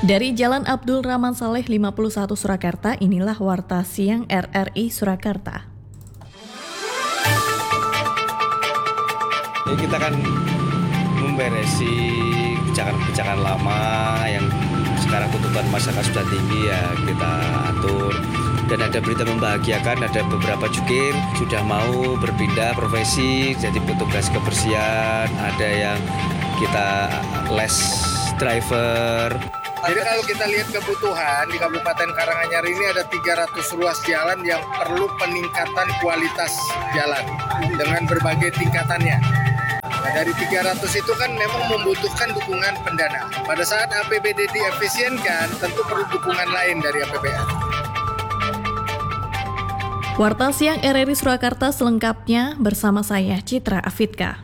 Dari Jalan Abdul Rahman Saleh 51 Surakarta, inilah Warta Siang RRI Surakarta. Ya, kita kan memberesi kebijakan-kebijakan lama yang sekarang tuntutan masyarakat sudah tinggi, ya kita atur. Dan ada berita membahagiakan, ada beberapa jukir sudah mau berpindah profesi jadi petugas kebersihan, ada yang kita les driver. Jadi kalau kita lihat kebutuhan di Kabupaten Karanganyar ini ada 300 ruas jalan yang perlu peningkatan kualitas jalan dengan berbagai tingkatannya. Nah, dari 300 itu kan memang membutuhkan dukungan pendana. Pada saat APBD diefisienkan, tentu perlu dukungan lain dari APBN. Warta Siang RRI Surakarta selengkapnya bersama saya Citra Afidka.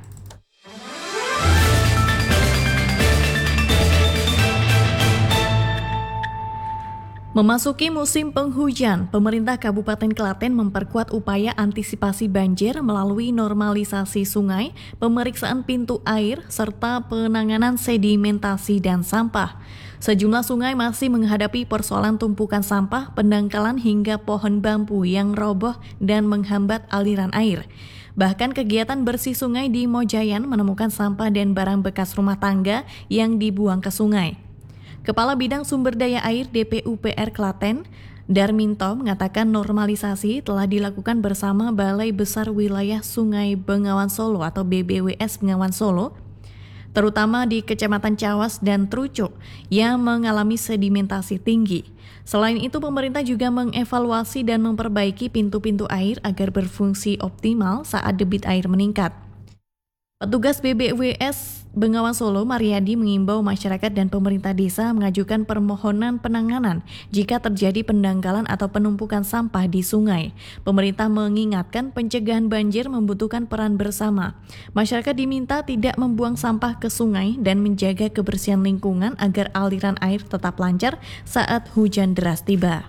Memasuki musim penghujan, pemerintah Kabupaten Klaten memperkuat upaya antisipasi banjir melalui normalisasi sungai, pemeriksaan pintu air, serta penanganan sedimentasi dan sampah. Sejumlah sungai masih menghadapi persoalan tumpukan sampah, pendangkalan hingga pohon bambu yang roboh dan menghambat aliran air. Bahkan kegiatan bersih sungai di Mojayan menemukan sampah dan barang bekas rumah tangga yang dibuang ke sungai. Kepala Bidang Sumber Daya Air DPUPR Klaten, Darminto, mengatakan normalisasi telah dilakukan bersama Balai Besar Wilayah Sungai Bengawan Solo atau BBWS Bengawan Solo, terutama di Kecamatan Cawas dan Trucuk yang mengalami sedimentasi tinggi. Selain itu, pemerintah juga mengevaluasi dan memperbaiki pintu-pintu air agar berfungsi optimal saat debit air meningkat. Petugas BBWS Bengawan Solo, Mariadi, mengimbau masyarakat dan pemerintah desa mengajukan permohonan penanganan jika terjadi pendangkalan atau penumpukan sampah di sungai. Pemerintah mengingatkan pencegahan banjir membutuhkan peran bersama. Masyarakat diminta tidak membuang sampah ke sungai dan menjaga kebersihan lingkungan agar aliran air tetap lancar saat hujan deras tiba.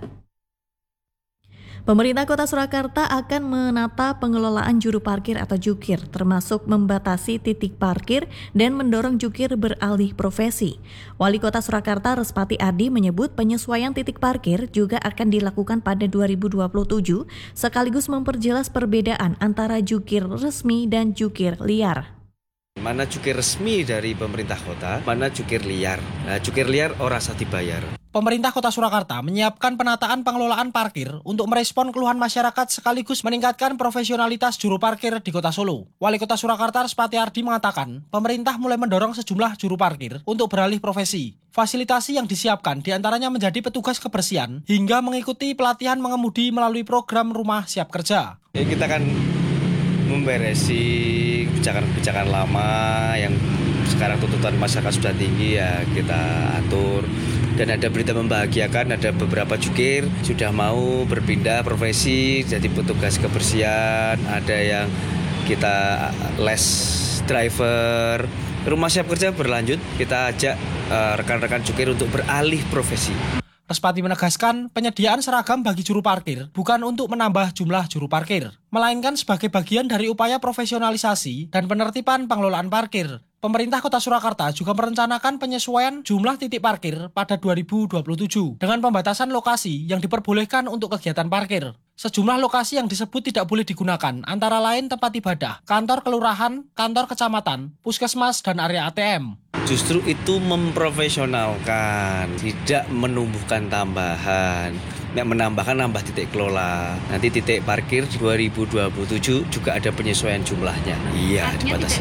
Pemerintah Kota Surakarta akan menata pengelolaan juru parkir atau jukir, termasuk membatasi titik parkir dan mendorong jukir beralih profesi. Wali Kota Surakarta Respati Adi menyebut penyesuaian titik parkir juga akan dilakukan pada 2027, sekaligus memperjelas perbedaan antara jukir resmi dan jukir liar. Mana jukir resmi dari pemerintah kota, mana jukir liar. Nah, jukir liar ora usah dibayar. Pemerintah Kota Surakarta menyiapkan penataan pengelolaan parkir untuk merespon keluhan masyarakat sekaligus meningkatkan profesionalitas juru parkir di Kota Solo. Wali Kota Surakarta Respati Ardi mengatakan, pemerintah mulai mendorong sejumlah juru parkir untuk beralih profesi. Fasilitasi yang disiapkan diantaranya menjadi petugas kebersihan hingga mengikuti pelatihan mengemudi melalui program Rumah Siap Kerja. Ya, kita kan memberesi kebijakan-kebijakan lama yang sekarang tuntutan masyarakat sudah tinggi, ya kita atur. Dan ada berita membahagiakan, ada beberapa jukir sudah mau berpindah profesi jadi petugas kebersihan, ada yang kita les driver. Rumah Siap Kerja berlanjut, kita ajak rekan-rekan jukir untuk beralih profesi. Respati menegaskan penyediaan seragam bagi juru parkir bukan untuk menambah jumlah juru parkir, melainkan sebagai bagian dari upaya profesionalisasi dan penertiban pengelolaan parkir. Pemerintah Kota Surakarta juga merencanakan penyesuaian jumlah titik parkir pada 2027 dengan pembatasan lokasi yang diperbolehkan untuk kegiatan parkir. Sejumlah lokasi yang disebut tidak boleh digunakan antara lain tempat ibadah, kantor kelurahan, kantor kecamatan, puskesmas, dan area ATM. Justru itu memprofesionalkan, tidak menumbuhkan tambahan. Yang menambahkan nambah titik kelola. Nanti titik parkir 2027 juga ada penyesuaian jumlahnya. Iya, dibatasi.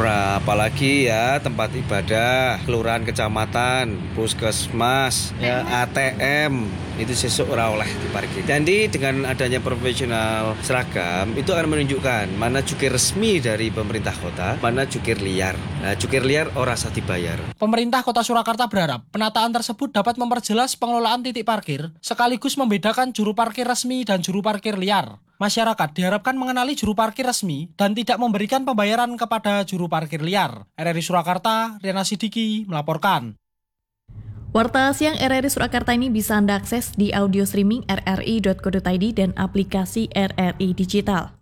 Apalagi ya tempat ibadah, kelurahan, kecamatan, puskesmas, ya, ATM itu sesuk ora oleh diparkir. Jadi dengan adanya profesional seragam itu akan menunjukkan mana jukir resmi dari pemerintah kota, mana jukir liar. Nah, jukir liar ora usah dibayar. Pemerintah Kota Surakarta berharap penataan tersebut dapat memperjelas pengelolaan titik parkir sekaligus membedakan juru parkir resmi dan juru parkir liar. Masyarakat diharapkan mengenali juru parkir resmi dan tidak memberikan pembayaran kepada juru parkir liar. RRI Surakarta, Riana Sidiki melaporkan. Warta Siang RRI Surakarta ini bisa Anda akses di audio streaming rri.co.id dan aplikasi RRI Digital.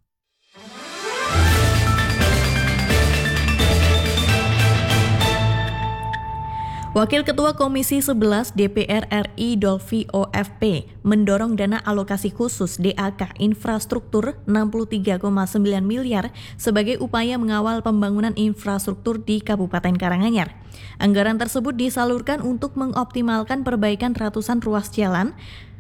Wakil Ketua Komisi 11 DPR RI Dolfi OFP mendorong dana alokasi khusus DAK infrastruktur 63,9 miliar sebagai upaya mengawal pembangunan infrastruktur di Kabupaten Karanganyar. Anggaran tersebut disalurkan untuk mengoptimalkan perbaikan ratusan ruas jalan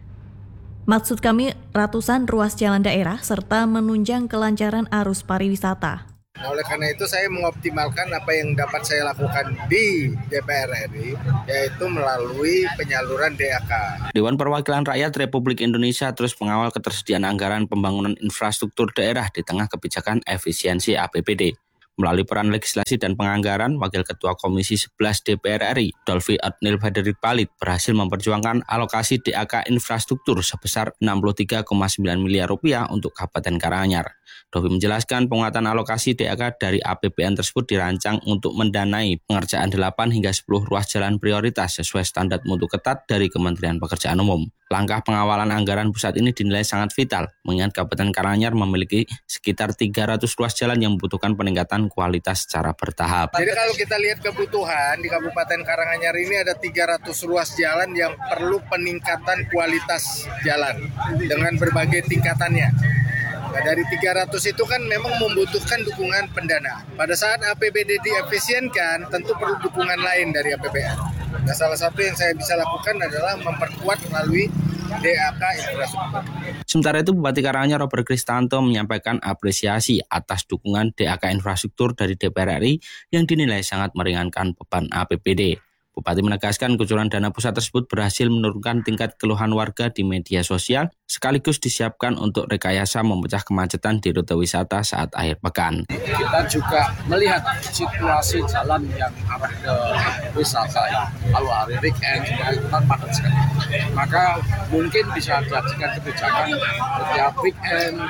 daerah serta menunjang kelancaran arus pariwisata. Nah, oleh karena itu saya mengoptimalkan apa yang dapat saya lakukan di DPR RI, yaitu melalui penyaluran DAK. Dewan Perwakilan Rakyat Republik Indonesia terus mengawal ketersediaan anggaran pembangunan infrastruktur daerah di tengah kebijakan efisiensi APBD. Melalui peran legislasi dan penganggaran, Wakil Ketua Komisi 11 DPR RI, Dolfi Adnil Federik Palit, berhasil memperjuangkan alokasi DAK infrastruktur sebesar 63,9 miliar rupiah untuk Kabupaten Karanganyar. Dolfi menjelaskan penguatan alokasi DAK dari APBN tersebut dirancang untuk mendanai pengerjaan 8 hingga 10 ruas jalan prioritas sesuai standar mutu ketat dari Kementerian Pekerjaan Umum. Langkah pengawalan anggaran pusat ini dinilai sangat vital, mengingat Kabupaten Karanganyar memiliki sekitar 300 ruas jalan yang membutuhkan peningkatan kualitas secara bertahap. Jadi kalau kita lihat kebutuhan di Kabupaten Karanganyar ini ada 300 ruas jalan yang perlu peningkatan kualitas jalan dengan berbagai tingkatannya. Nah, dari 300 itu kan memang membutuhkan dukungan pendanaan. Pada saat APBD diefisienkan, tentu perlu dukungan lain dari APBN. Nah, salah satu yang saya bisa lakukan adalah memperkuat melalui DAK infrastruktur. Sementara itu, Bupati Karanganyar Robert Kristanto menyampaikan apresiasi atas dukungan DAK infrastruktur dari DPR RI yang dinilai sangat meringankan beban APBD. Bupati menegaskan kucuran dana pusat tersebut berhasil menurunkan tingkat keluhan warga di media sosial, sekaligus disiapkan untuk rekayasa memecah kemacetan di rute wisata saat akhir pekan. Kita juga melihat situasi jalan yang arah ke wisata, kalau hari weekend itu kan padat sekali. Maka mungkin bisa dijadikan kebijakan setiap weekend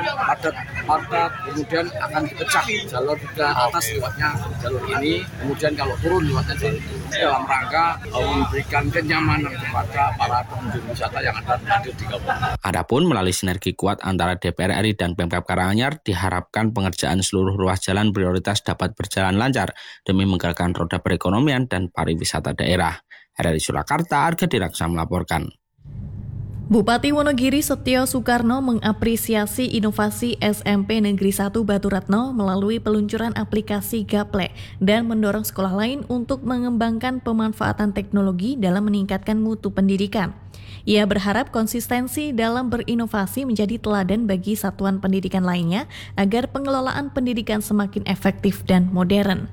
padat, kemudian akan dipecah jalur ke atas lewatnya jalur ini, kemudian kalau turun lewatnya jalur itu. Dalam rangka memberikan kenyamanan kepada para pengunjung wisata yang ada di kabupaten. Adapun melalui sinergi kuat antara DPR RI dan Pemkab Karanganyar, diharapkan pengerjaan seluruh ruas jalan prioritas dapat berjalan lancar demi menggerakkan roda perekonomian dan pariwisata daerah. RRI Surakarta, Arga Diraksa melaporkan. Bupati Wonogiri Setio Soekarno mengapresiasi inovasi SMP Negeri 1 Baturatno melalui peluncuran aplikasi Gaplek dan mendorong sekolah lain untuk mengembangkan pemanfaatan teknologi dalam meningkatkan mutu pendidikan. Ia berharap konsistensi dalam berinovasi menjadi teladan bagi satuan pendidikan lainnya agar pengelolaan pendidikan semakin efektif dan modern.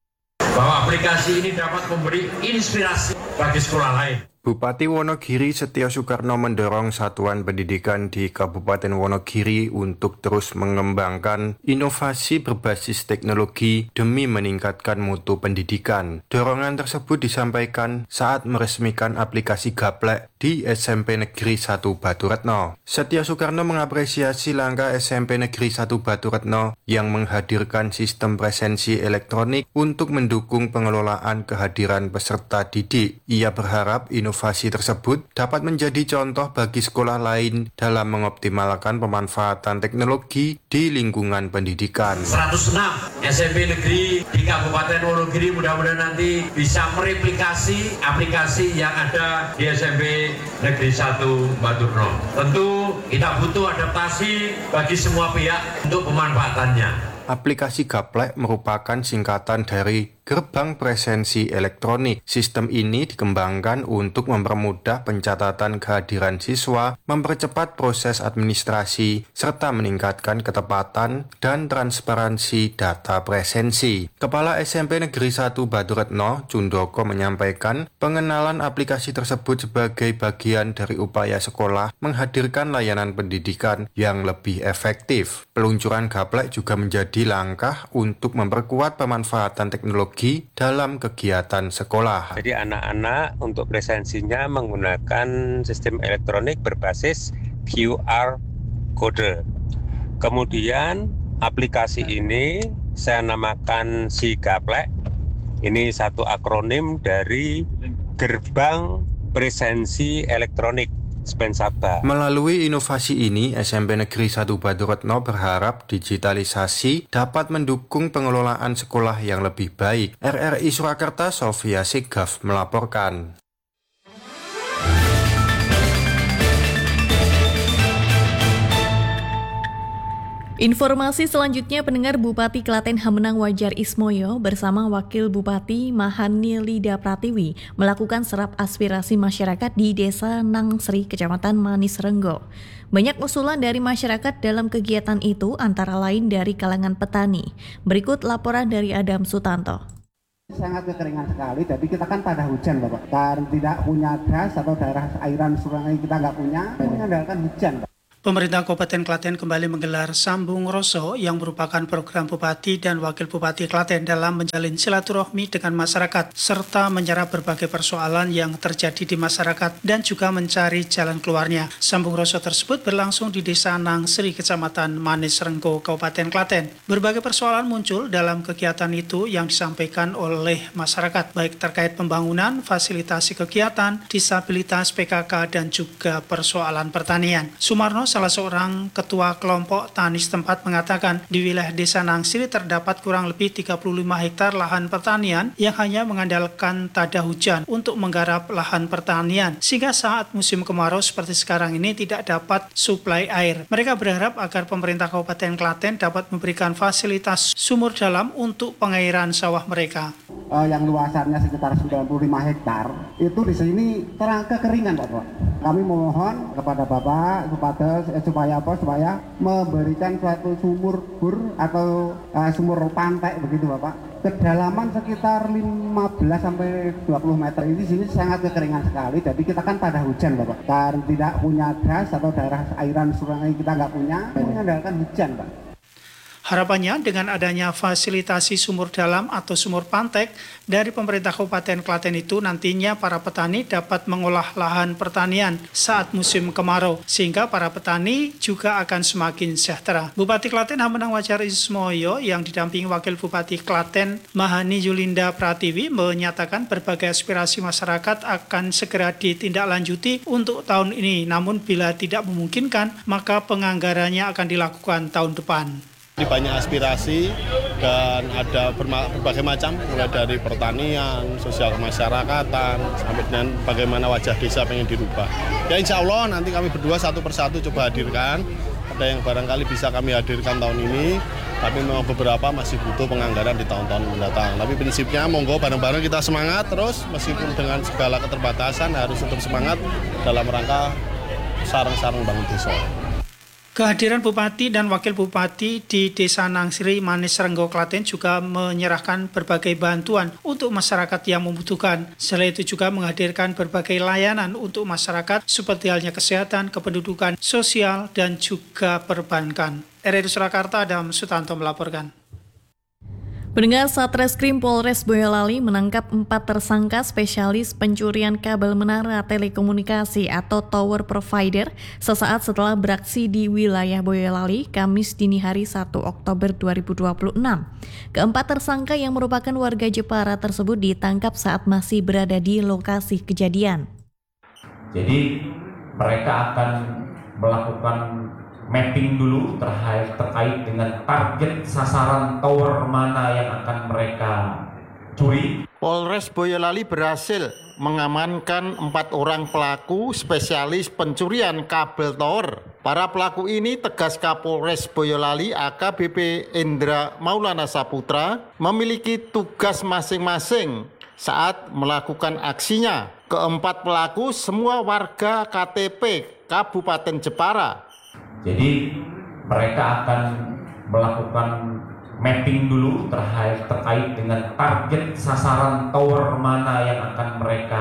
Bahwa aplikasi ini dapat memberi inspirasi bagi sekolah lain. Bupati Wonogiri Setio Soekarno mendorong satuan pendidikan di Kabupaten Wonogiri untuk terus mengembangkan inovasi berbasis teknologi demi meningkatkan mutu pendidikan. Dorongan tersebut disampaikan saat meresmikan aplikasi Gaplek di SMP Negeri 1 Baturatno. Setio Soekarno mengapresiasi langkah SMP Negeri 1 Baturatno yang menghadirkan sistem presensi elektronik untuk mendukung pengelolaan kehadiran peserta didik. Ia berharap inovasi tersebut dapat menjadi contoh bagi sekolah lain dalam mengoptimalkan pemanfaatan teknologi di lingkungan pendidikan. 106 SMP negeri di Kabupaten Wonogiri mudah-mudahan nanti bisa mereplikasi aplikasi yang ada di SMP Negeri 1 Baturatno. Tentu kita butuh adaptasi bagi semua pihak untuk pemanfaatannya. Aplikasi Gaplek merupakan singkatan dari Gerbang Presensi Elektronik. Sistem ini dikembangkan untuk mempermudah pencatatan kehadiran siswa, mempercepat proses administrasi, serta meningkatkan ketepatan dan transparansi data presensi. Kepala SMP Negeri 1 Baturatno, Cundoko, menyampaikan pengenalan aplikasi tersebut sebagai bagian dari upaya sekolah menghadirkan layanan pendidikan yang lebih efektif. Peluncuran Gaplek juga menjadi langkah untuk memperkuat pemanfaatan teknologi dalam kegiatan sekolah. Jadi anak-anak untuk presensinya menggunakan sistem elektronik berbasis QR code. Kemudian aplikasi ini saya namakan si Gaplek. Ini satu akronim dari Gerbang Presensi Elektronik. Spensaba. Melalui inovasi ini, SMP Negeri 1 Baturetno berharap digitalisasi dapat mendukung pengelolaan sekolah yang lebih baik. RRI Surakarta, Sofia Segaf melaporkan. Informasi selanjutnya, pendengar, Bupati Klaten Hamenang Wajar Ismoyo bersama Wakil Bupati Mahani Lida Pratiwi melakukan serap aspirasi masyarakat di Desa Nangsri, Kecamatan Manis Renggo. Banyak usulan dari masyarakat dalam kegiatan itu, antara lain dari kalangan petani. Berikut laporan dari Adam Sutanto. Sangat kekeringan sekali, jadi kita kan pada hujan Bapak. Karena tidak punya das atau daerah airan sungai kita nggak punya, mengandalkan hujan Pak. Pemerintah Kabupaten Klaten kembali menggelar Sambung Roso yang merupakan program Bupati dan Wakil Bupati Klaten dalam menjalin silaturahmi dengan masyarakat serta menyerap berbagai persoalan yang terjadi di masyarakat dan juga mencari jalan keluarnya. Sambung Roso tersebut berlangsung di Desa Nangsri, Kecamatan Manis Renggo, Kabupaten Klaten. Berbagai persoalan muncul dalam kegiatan itu yang disampaikan oleh masyarakat, baik terkait pembangunan, fasilitasi kegiatan, disabilitas, PKK, dan juga persoalan pertanian. Sumarno, salah seorang ketua kelompok tani setempat, mengatakan di wilayah Desa Nangsri terdapat kurang lebih 35 hektar lahan pertanian yang hanya mengandalkan tada hujan untuk menggarap lahan pertanian, sehingga saat musim kemarau seperti sekarang ini tidak dapat suplai air. Mereka berharap agar pemerintah Kabupaten Klaten dapat memberikan fasilitas sumur dalam untuk pengairan sawah mereka. Yang luasannya sekitar 95 hektar, itu di sini terang kekeringan Bapak. Kami memohon kepada Bapak supaya memberikan suatu sumur bor atau sumur pantai begitu Bapak. Kedalaman sekitar 15 sampai 20 meter ini di sini sangat kekeringan sekali. Jadi kita kan pada hujan Bapak. Karena tidak punya das atau daerah airan sungai kita nggak punya, mengandalkan hujan Pak. Harapannya dengan adanya fasilitasi sumur dalam atau sumur pantek dari pemerintah Kabupaten Klaten itu, nantinya para petani dapat mengolah lahan pertanian saat musim kemarau, sehingga para petani juga akan semakin sejahtera. Bupati Klaten Hamenang Wajar Ismoyo yang didampingi Wakil Bupati Klaten Mahani Yulinda Pratiwi menyatakan berbagai aspirasi masyarakat akan segera ditindaklanjuti untuk tahun ini. Namun bila tidak memungkinkan, maka penganggarannya akan dilakukan tahun depan. Banyak aspirasi dan ada berbagai macam, mulai dari pertanian, sosial kemasyarakatan, sampai dengan bagaimana wajah desa pengen dirubah. Ya insya Allah nanti kami berdua satu persatu coba hadirkan. Ada yang barangkali bisa kami hadirkan tahun ini, tapi memang beberapa masih butuh penganggaran di tahun-tahun mendatang. Tapi prinsipnya monggo bareng-bareng kita semangat terus, meskipun dengan segala keterbatasan harus tetap semangat dalam rangka sarang-sarang bangun desa. Kehadiran Bupati dan Wakil Bupati di Desa Nangsri, Manis Renggo, Klaten juga menyerahkan berbagai bantuan untuk masyarakat yang membutuhkan. Selain itu juga menghadirkan berbagai layanan untuk masyarakat seperti halnya kesehatan, kependudukan, sosial, dan juga perbankan. RRI Surakarta, Adam Sutanto melaporkan. Pendengar, Satreskrim Polres Boyolali menangkap 4 tersangka spesialis pencurian kabel menara telekomunikasi atau tower provider sesaat setelah beraksi di wilayah Boyolali Kamis dini hari 1 Oktober 2026. Keempat tersangka yang merupakan warga Jepara tersebut ditangkap saat masih berada di lokasi kejadian. Jadi mereka akan melakukan mapping dulu terkait dengan target sasaran tower mana yang akan mereka curi. Polres Boyolali berhasil mengamankan 4 orang pelaku spesialis pencurian kabel tower. Para pelaku ini, tegas Kapolres Boyolali AKBP Indra Maulana Saputra, memiliki tugas masing-masing saat melakukan aksinya. Keempat pelaku semua warga KTP Kabupaten Jepara. Jadi mereka akan melakukan mapping dulu terkait dengan target sasaran tower mana yang akan mereka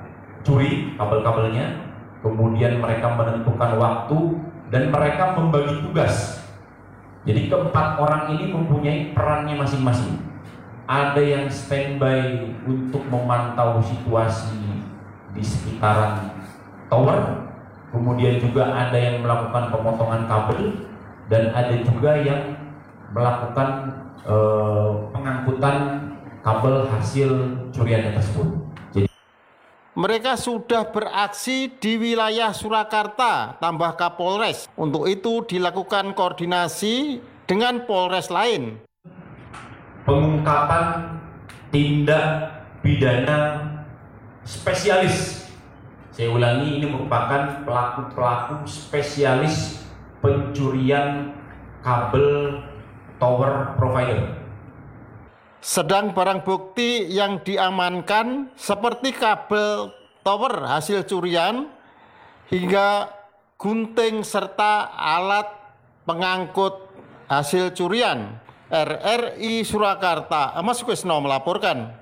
curi kabel-kabelnya. Kemudian mereka menentukan waktu dan mereka membagi tugas. Jadi keempat orang ini mempunyai perannya masing-masing. Ada yang standby untuk memantau situasi di sekitaran tower. Kemudian juga ada yang melakukan pemotongan kabel dan ada juga yang melakukan pengangkutan kabel hasil curiannya tersebut. Mereka sudah beraksi di wilayah Surakarta, tambah Kapolres. Untuk itu dilakukan koordinasi dengan Polres lain. Pengungkapan tindak pidana spesialis. Saya ulangi, ini merupakan pelaku-pelaku spesialis pencurian kabel tower provider. Sedang barang bukti yang diamankan seperti kabel tower hasil curian hingga gunting serta alat pengangkut hasil curian. RRI Surakarta, Mas Kusno melaporkan.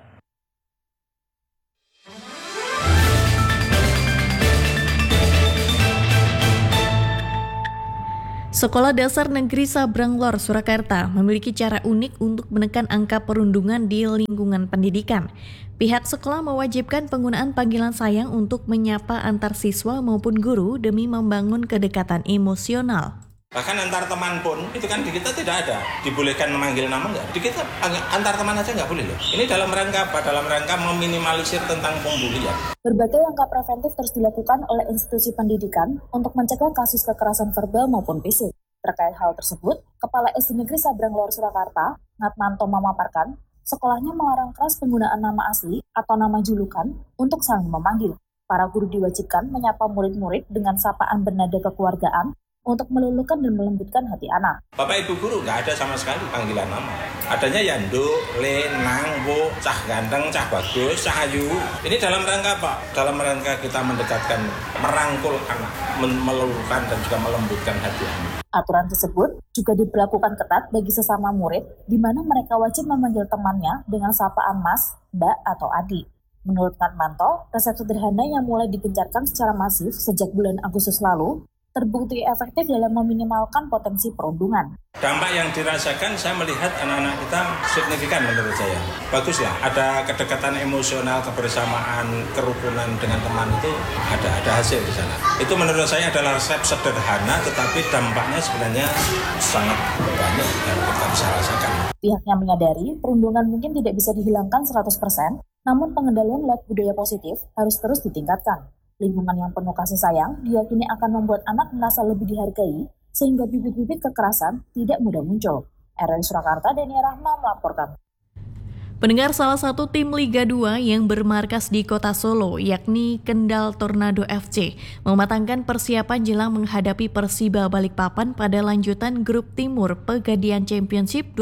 Sekolah Dasar Negeri Sabranglor, Surakarta memiliki cara unik untuk menekan angka perundungan di lingkungan pendidikan. Pihak sekolah mewajibkan penggunaan panggilan sayang untuk menyapa antar siswa maupun guru demi membangun kedekatan emosional. Bahkan antar teman pun, itu kan di kita tidak ada. Dibolehkan memanggil nama enggak? Di kita antar teman aja enggak boleh loh. Ini dalam rangka apa? Dalam rangka meminimalisir tentang pembulian. Berbagai langkah preventif terus dilakukan oleh institusi pendidikan untuk mencegah kasus kekerasan verbal maupun fisik. Terkait hal tersebut, Kepala SD Negeri Sabranglor Surakarta, Natmanto memaparkan, sekolahnya melarang keras penggunaan nama asli atau nama julukan untuk saling memanggil. Para guru diwajibkan menyapa murid-murid dengan sapaan bernada kekeluargaan untuk meluluhkan dan melembutkan hati anak. Bapak Ibu guru nggak ada sama sekali panggilan nama. Adanya Yando, Le, Nang, Wo, Cah Ganteng, Cah Bagus, Cah Ayu. Ini dalam rangka apa? Dalam rangka kita mendekatkan, merangkul anak, meluluhkan dan juga melembutkan hati anak. Aturan tersebut juga diberlakukan ketat bagi sesama murid, di mana mereka wajib memanggil temannya dengan sapaan Mas, Mbak, atau Adik. Menurut Natmanto, resep sederhana yang mulai digencarkan secara masif sejak bulan Agustus lalu, terbukti efektif dalam meminimalkan potensi perundungan. Dampak yang dirasakan, saya melihat anak-anak kita signifikan menurut saya. Baguslah, ada kedekatan emosional, kebersamaan, kerukunan dengan teman itu ada hasil di sana. Itu menurut saya adalah resep sederhana, tetapi dampaknya sebenarnya sangat banyak yang kita bisa rasakan. Pihaknya menyadari perundungan mungkin tidak bisa dihilangkan 100%, namun pengendalian lewat budaya positif harus terus ditingkatkan. Lingkungan yang penuh kasih sayang diyakini akan membuat anak merasa lebih dihargai, sehingga bibit-bibit kekerasan tidak mudah muncul. RRI Surakarta, Deni Rahma melaporkan. Pendengar, salah satu tim Liga 2 yang bermarkas di kota Solo, yakni Kendal Tornado FC, mematangkan persiapan jelang menghadapi Persiba Balikpapan pada lanjutan Grup Timur Pegadian Championship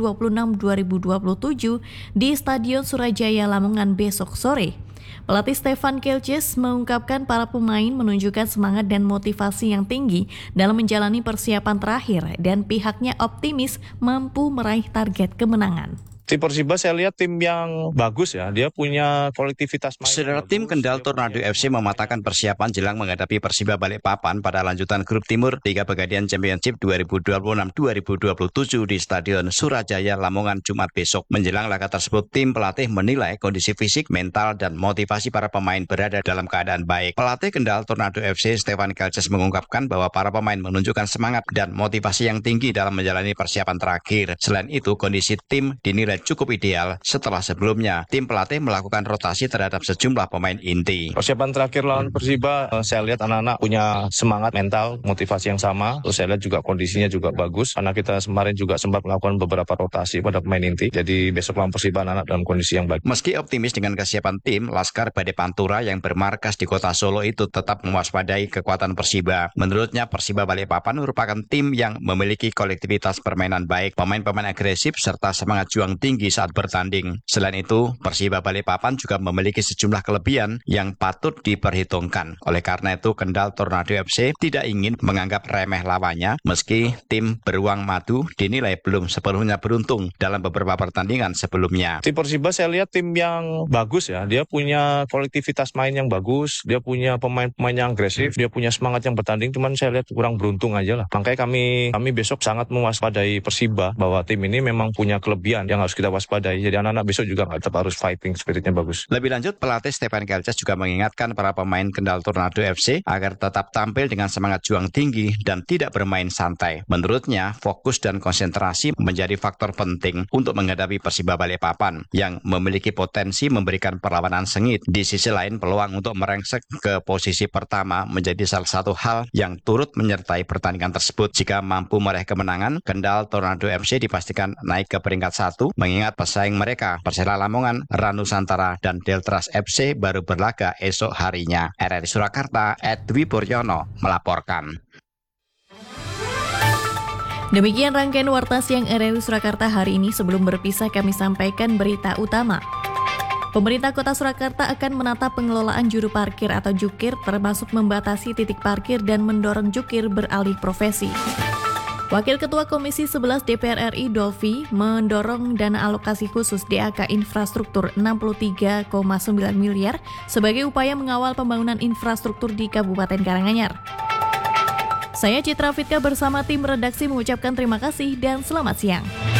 2026-2027 di Stadion Surajaya Lamongan besok sore. Pelatih Stefan Kelces mengungkapkan para pemain menunjukkan semangat dan motivasi yang tinggi dalam menjalani persiapan terakhir dan pihaknya optimis mampu meraih target kemenangan. Tim Persiba saya lihat tim yang bagus ya, dia punya kolektivitas main. Saudara, tim Kendal Tornado FC mematangkan persiapan jelang menghadapi Persiba Balikpapan pada lanjutan Grup Timur Liga Pegadian Championship 2026-2027 di Stadion Surajaya Lamongan Jumat besok. Menjelang laga tersebut, tim pelatih menilai kondisi fisik, mental, dan motivasi para pemain berada dalam keadaan baik. Pelatih Kendal Tornado FC Stefan Kelces mengungkapkan bahwa para pemain menunjukkan semangat dan motivasi yang tinggi dalam menjalani persiapan terakhir. Selain itu, kondisi tim dinilai cukup ideal setelah sebelumnya tim pelatih melakukan rotasi terhadap sejumlah pemain inti. Persiapan terakhir lawan Persiba, saya lihat anak-anak punya semangat mental, motivasi yang sama. Terus saya lihat juga kondisinya juga bagus, karena kita kemarin juga sempat melakukan beberapa rotasi pada pemain inti. Jadi besok lawan Persiba anak-anak dalam kondisi yang baik. Meski optimis dengan kesiapan tim, Laskar Bade Pantura yang bermarkas di kota Solo itu tetap mewaspadai kekuatan Persiba. Menurutnya, Persiba Balikpapan merupakan tim yang memiliki kolektivitas permainan baik, pemain-pemain agresif serta semangat juang tinggi saat bertanding. Selain itu, Persiba Balikpapan juga memiliki sejumlah kelebihan yang patut diperhitungkan. Oleh karena itu, Kendal Tornado FC tidak ingin menganggap remeh lawannya, meski tim beruang madu dinilai belum sepenuhnya beruntung dalam beberapa pertandingan sebelumnya. Tim Persiba saya lihat tim yang bagus ya, dia punya kolektivitas main yang bagus, dia punya pemain-pemain yang agresif, dia punya semangat yang bertanding, cuman saya lihat kurang beruntung aja lah. Makanya kami besok sangat mewaspadai Persiba bahwa tim ini memang punya kelebihan yang harus kita waspadai. Jadi anak-anak besok juga tetap harus fighting spiritnya bagus. Lebih lanjut, pelatih Stefan Kelces juga mengingatkan para pemain Kendal Tornado FC agar tetap tampil dengan semangat juang tinggi dan tidak bermain santai. Menurutnya, fokus dan konsentrasi menjadi faktor penting untuk menghadapi Persiba Balikpapan yang memiliki potensi memberikan perlawanan sengit. Di sisi lain, peluang untuk merengsek ke posisi pertama menjadi salah satu hal yang turut menyertai pertandingan tersebut. Jika mampu meraih kemenangan, Kendal Tornado FC dipastikan naik ke peringkat 1, mengingat pesaing mereka Persela Lamongan, Ranusantara, dan Deltras FC baru berlaga esok harinya. RRI Surakarta, Edwi Puryono melaporkan. Demikian rangkaian Warta Siang RRI Surakarta hari ini. Sebelum berpisah, kami sampaikan berita utama. Pemerintah Kota Surakarta akan menata pengelolaan juru parkir atau jukir, termasuk membatasi titik parkir dan mendorong jukir beralih profesi. Wakil Ketua Komisi 11 DPR RI Dolfi mendorong dana alokasi khusus DAK infrastruktur 63,9 miliar sebagai upaya mengawal pembangunan infrastruktur di Kabupaten Karanganyar. Saya Citra Fitka bersama tim redaksi mengucapkan terima kasih dan selamat siang.